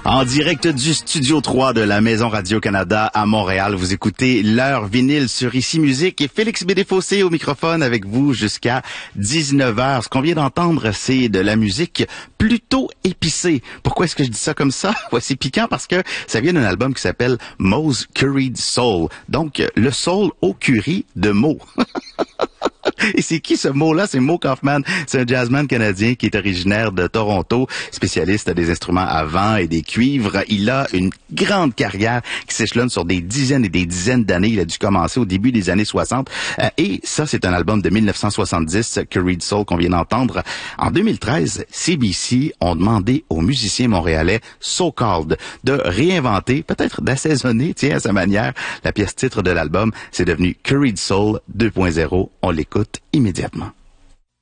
En direct du Studio 3 de la Maison Radio-Canada à Montréal, vous écoutez l'heure vinyle sur Ici Musique et Félix Bédéfossé au microphone avec vous jusqu'à 19h. Ce qu'on vient d'entendre, c'est de la musique plutôt épicée. Pourquoi est-ce que je dis ça comme ça? Voici piquant parce que ça vient d'un album qui s'appelle Moe's Curried Soul. Donc, le soul au curry de Moe. Et c'est qui ce Moe-là? C'est Moe Koffman. C'est un jazzman canadien qui est originaire de Toronto, spécialiste des instruments à vent et des cuivres. Il a une grande carrière qui s'échelonne sur des dizaines et des dizaines d'années. Il a dû commencer au début des années 60. Et ça, c'est un album de 1970, Curried Soul, qu'on vient d'entendre. En 2013, CBC ont demandé aux musiciens montréalais So Called de réinventer, peut-être d'assaisonner, tiens, à sa manière, la pièce titre de l'album. C'est devenu Curried Soul 2.0. On l'écoute immédiatement.